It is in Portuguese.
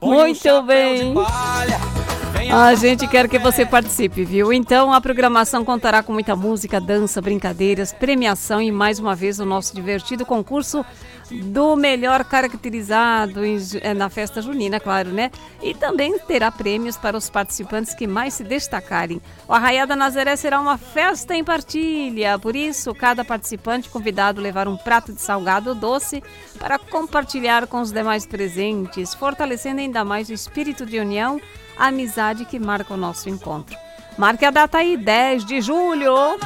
Muito bem. A gente quer que você participe, viu? Então a programação contará com muita música, dança, brincadeiras, premiação e mais uma vez o nosso divertido concurso do melhor caracterizado na festa junina, claro, né? E também terá prêmios para os participantes que mais se destacarem. O Arraiá da Nazaré será uma festa em partilha, por isso cada participante convidado levar um prato de salgado ou doce para compartilhar com os demais presentes, fortalecendo ainda mais o espírito de união, a amizade que marca o nosso encontro. Marque a data aí, 10 de julho.